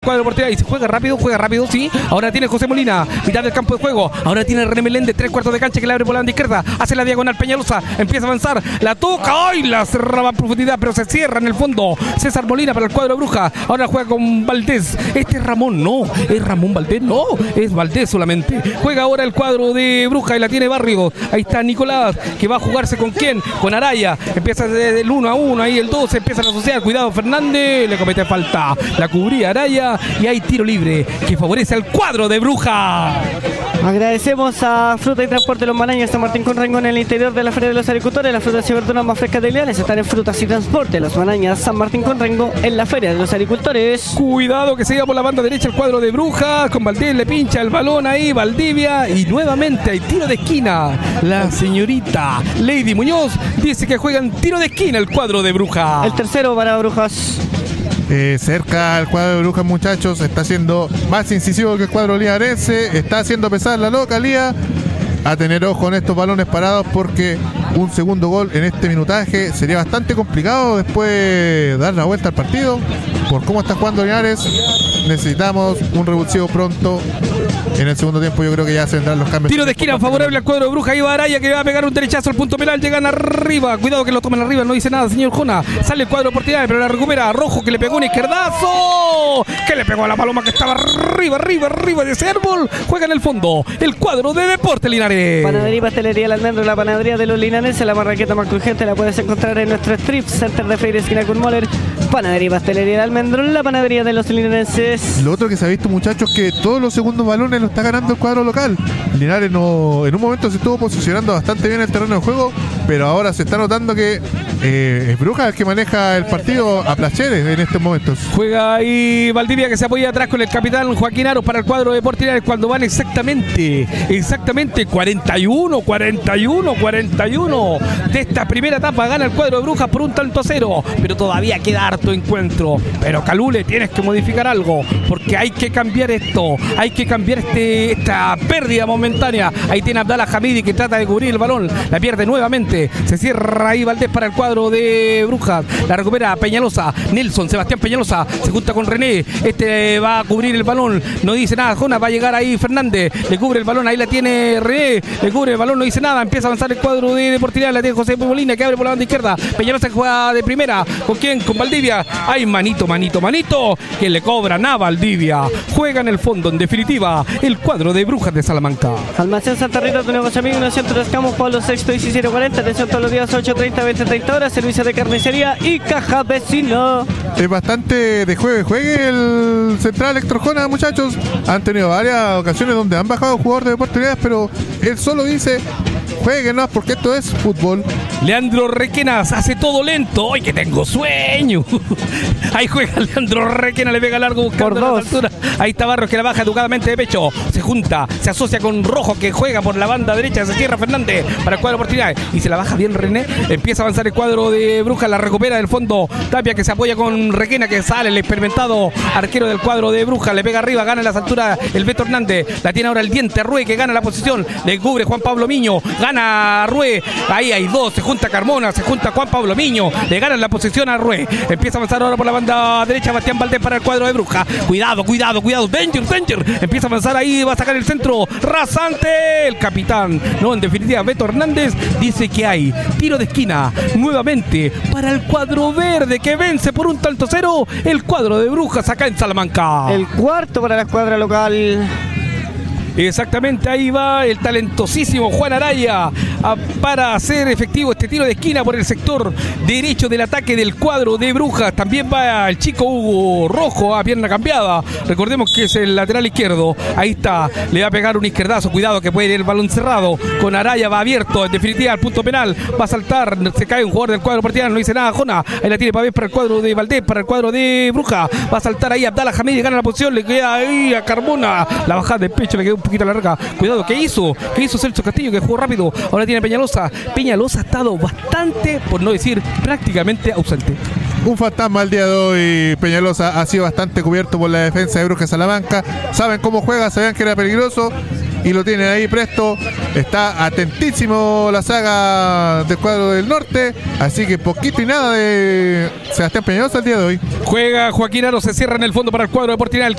cuadro de Portilla y se juega rápido, sí. Ahora tiene José Molina, mitad del campo de juego. Ahora tiene René Meléndez, 3/4 de cancha que le abre por la banda izquierda. Hace la diagonal Peñalosa, empieza a avanzar, la toca, ¡ay! La cerraba en profundidad, pero se cierra en el fondo. César Molina para el cuadro de Brujas. Ahora juega con Valdés. Este es Ramón, no. ¿Es Ramón Valdés? No, es Valdés solamente. Juega ahora el cuadro de Brujas y la tiene Barrios. Ahí está Nicolás, que va a jugarse con quién, con Araya. Empieza desde el 1-1, ahí el 2 empiezan a asociar. Cuidado Fernández, le comete falta. La cubría Araya y hay tiro libre que favorece al cuadro de Brujas. Agradecemos a Fruta y Transporte Los Manaños San Martín con Rengo en el interior de la Feria de los Agricultores. Las frutas y verduras más frescas de Leales están en Frutas y Transporte Los Manañas San Martín con Rengo en la Feria de los Agricultores. Cuidado que se iba por la banda derecha el cuadro de Brujas. Con Valdés le pincha el balón ahí Valdivia y nuevamente hay tiro de esquina. La señorita Lady Muñoz dice que juega en tiro de esquina el cuadro de Brujas. El tercero para Brujas. Cerca al cuadro de Brujas, muchachos, está siendo más incisivo que el cuadro liarense, está haciendo pesar la localía. A tener ojo en estos balones parados porque un segundo gol en este minutaje sería bastante complicado después dar la vuelta al partido. Por cómo está jugando Linares, necesitamos un revulsivo pronto. En el segundo tiempo yo creo que ya se vendrán los cambios. Tiro de esquina favorable al cuadro de Brujas. Ahí va Araya que va a pegar un derechazo al punto penal. Llegan arriba. Cuidado que lo tomen arriba. No dice nada, señor Jona. Sale el cuadro de oportunidad, pero la recupera Rojo que le pegó un izquierdazo. Que le pegó a la paloma que estaba arriba de ese árbol. Juega en el fondo el cuadro de Deportes Linares. Panadería y Pastelería El Almendro, la panadería de los linarenses. La marraqueta más crujiente la puedes encontrar en nuestro Strip Center de Freire esquina con Moller. Panadería y Pastelería El Almendro, la panadería de los linarenses. Lo otro que se ha visto, muchachos, que todos los segundos balones lo está ganando el cuadro local. Linares no, en un momento se estuvo posicionando bastante bien el terreno de juego, pero ahora se está notando que es Brujas el que maneja el partido a placeres en estos momentos. Juega ahí Valdivia que se apoya atrás con el capitán Joaquín Aros para el cuadro de Deportes Linares cuando van exactamente 41 de esta primera etapa. Gana el cuadro de Brujas por 1-0, pero todavía queda harto encuentro. Pero Calule, tienes que modificar algo porque hay que cambiar esto, hay que cambiar esta pérdida momentánea. Ahí tiene Abdallah Hamidi que trata de cubrir el balón, la pierde nuevamente, se cierra ahí Valdés para el cuadro de Brujas, la recupera Peñalosa, Sebastián Peñalosa se junta con René, este va a cubrir el balón, no dice nada Jonas, va a llegar ahí Fernández, le cubre el balón, ahí la tiene René, le cubre el balón, no dice nada, empieza a avanzar el cuadro de Deportividad, la tiene José Molina que abre por la banda izquierda, Peñalosa juega de primera, ¿con quién? Con Valdivia, hay manito, que le cobran a Valdivia, juega en el fondo, en definitiva, el cuadro de Brujas de Salamanca. Almacén Santa Rita, tu negocio amigo, en el centro de Escamos, Pablo VI, 1740, atención todos los días, 8:30, 20:30 horas, servicio de carnicería y caja vecino. Es bastante de juegue el Central Electrojona, muchachos. Han tenido varias ocasiones donde han bajado jugadores de oportunidades, pero él solo dice jueguen porque esto es fútbol. Leandro Requenas hace todo lento. ¡Ay, que tengo sueño! Ahí juega Leandro Requenas, le pega largo buscando la altura. Ahí está Barros que la baja educadamente de pecho. Se junta, se asocia con Rojo que juega por la banda derecha. Se cierra Fernández para el cuadro de oportunidades. Y se la baja bien René. Empieza a avanzar el cuadro de Brujas. La recupera del fondo Tapia que se apoya con Requena que sale el experimentado arquero del cuadro de Brujas. Le pega arriba, gana en las alturas el Beto Hernández. La tiene ahora el diente Rue que gana la posición. Le cubre Juan Pablo Miño. Gana Rue. Ahí hay dos. Se junta Carmona, se junta Juan Pablo Miño. Le ganan la posición a Rue. Empieza a avanzar ahora por la banda derecha Bastián Valdés para el cuadro de Brujas. Cuidado. Danger. Empieza a avanzar ahí. Va a sacar el centro. Rasante. El capitán. No, en definitiva, Beto Hernández dice que hay tiro de esquina nuevamente para el cuadro verde que vence por 1-0 el cuadro de Brujas acá en Salamanca. El cuarto para la escuadra local. Exactamente, ahí va el talentosísimo Juan Araya para hacer efectivo este tiro de esquina por el sector derecho del ataque del cuadro de Brujas. También va el chico Hugo Rojo a pierna cambiada. Recordemos que es el lateral izquierdo. Ahí está, le va a pegar un izquierdazo. Cuidado que puede ir el balón cerrado. Con Araya va abierto, en definitiva al punto penal. Va a saltar, se cae un jugador del cuadro partidario. No dice nada Jona. Ahí la tiene Pavés para el cuadro de Valdés, para el cuadro de Brujas. Va a saltar ahí Abdallah Hamidi, gana la posición. Le queda ahí a Carmona. La bajada de pecho le quedó un poquito larga. Cuidado, ¿qué hizo Celso Castillo que jugó rápido? Ahora tiene Peñalosa. Peñalosa ha estado bastante, por no decir prácticamente ausente. Un fantasma el día de hoy. Peñalosa ha sido bastante cubierto por la defensa de Brujas Salamanca. Saben cómo juega, sabían que era peligroso y lo tienen ahí presto. Está atentísimo la saga del cuadro del norte, así que poquito y nada de Sebastián Peñalosa el día de hoy. Juega Joaquín Aros, se cierra en el fondo para el cuadro de Deportividad.